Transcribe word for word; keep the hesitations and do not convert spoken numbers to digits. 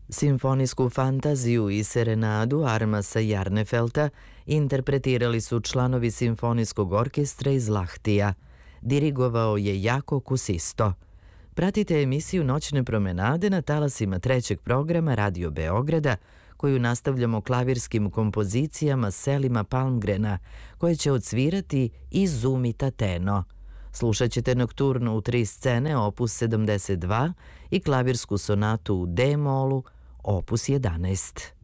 Simfonijsku fantaziju i serenadu Armasa Jarnefelta interpretirali su članovi Simfonijskog orkestra iz Lahtija. Dirigovao je Jako Kusisto. Pratite emisiju Noćne promenade na talasima trećeg programa Radio Beograda, koju nastavljamo klavirskim kompozicijama Selima Palmgrena, koje će odsvirati i Zumi Tateno. Slušat ćete nokturnu u tri scene opus sedamdeset dva i klavirsku sonatu u D-molu opus jedanaest.